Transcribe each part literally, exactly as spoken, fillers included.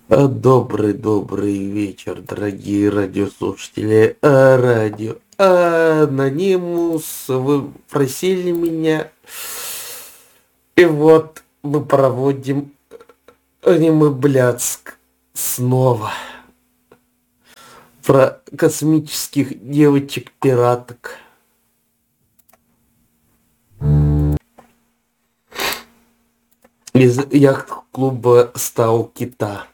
А, Добрый, добрый вечер, дорогие радиослушатели. А, Радио Анонимус, вы просили меня. И вот мы проводим аниме Блядск снова. Про космических девочек-пираток. Из яхт-клуба Стал Кита.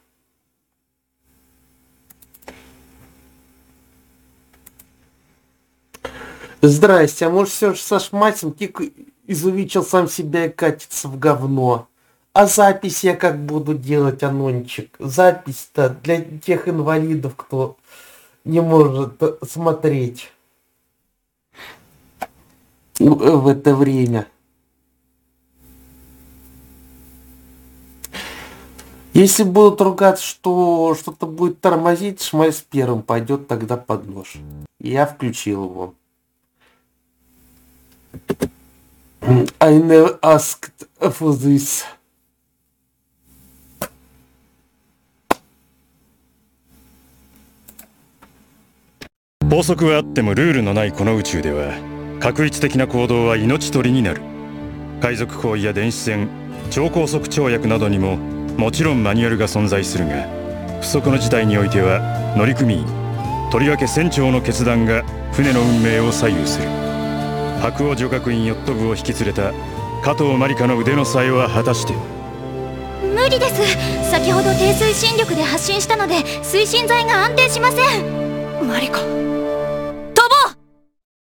Здрасте, а может все же со шматем Кик изувечил сам себя и катится в говно. А запись я как буду делать, Анончик? Запись-то для тех инвалидов, кто не может э, смотреть в в это время. Если будут ругаться, что что-то будет тормозить, Шмайс первым пойдет тогда под нож. Я включил его. I never asked for this. 法則はあってもルールのないこの宇宙では確率的な行動は命取りになる。海賊行為や電子戦、超高速跳躍などにももちろんマニュアルが存在するが、不測の事態においては乗組員、とりわけ船長の決断が船の運命を左右する。白鸚女学院ヨット部を引き連れた加藤マリカの腕のさえは果たして。 無理です。先ほど低推進力で発進したので推進剤が安定しません。マリカ